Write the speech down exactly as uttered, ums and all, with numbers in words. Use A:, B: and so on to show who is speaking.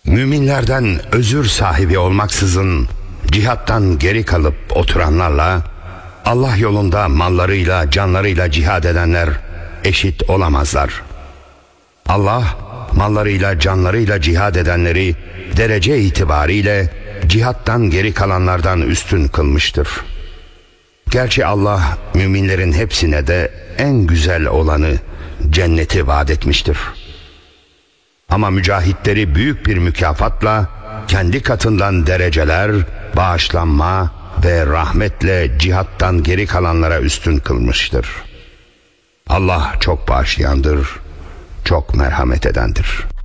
A: Müminlerden özür sahibi olmaksızın cihattan geri kalıp oturanlarla Allah yolunda mallarıyla canlarıyla cihad edenler eşit olamazlar. Allah mallarıyla canlarıyla cihad edenleri derece itibariyle cihattan geri kalanlardan üstün kılmıştır. Gerçi Allah müminlerin hepsine de en güzel olanı cenneti vaat etmiştir. Ama mücahitleri büyük bir mükafatla kendi katından dereceler, bağışlanma ve rahmetle cihattan geri kalanlara üstün kılmıştır. Allah çok bağışlayandır, çok merhamet edendir.